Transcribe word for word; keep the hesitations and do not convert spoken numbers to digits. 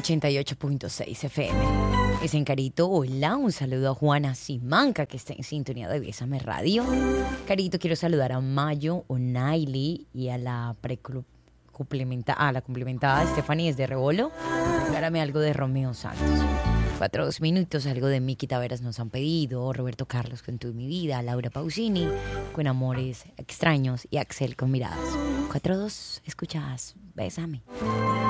ochenta y ocho punto seis F M. Es en Carito, hola, un saludo a Juana Simanca, que está en sintonía de Bésame Radio. Carito, quiero saludar a Mayo, O'Nailey y a la complementada, a la complementada Stephanie desde Rebolo. Regálame algo de Romeo Santos. Cuatro dos minutos, algo de Miki Taveras nos han pedido, Roberto Carlos con Tu Mi Vida, Laura Pausini con Amores Extraños y Axel con Miradas. Cuatro dos, escuchas, Bésame.